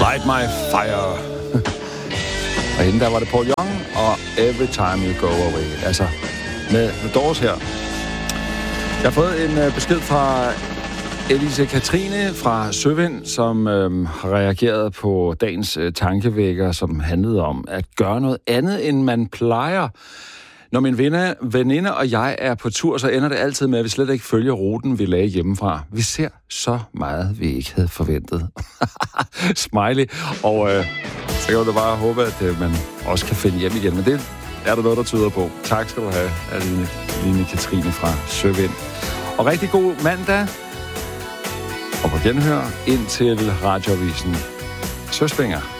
Light My Fire. Og hende der var det Paul Young og Every Time You Go Away. Altså med The Doors her. Jeg har fået en besked fra Elise Katrine fra Søvind, som har reageret på dagens tankevækker, som handlede om at gøre noget andet, end man plejer. Når min veninde og jeg er på tur, så ender det altid med, at vi slet ikke følger ruten, vi lagde hjemmefra. Vi ser så meget, vi ikke havde forventet. Smiley. Og så kan jeg da bare håbe, at man også kan finde hjem igen. Men det er der noget, der tyder på. Tak skal du have, Aline Katrine fra Søvind. Og rigtig god mandag. Og på genhør ind til Radioavisen Søsvinger.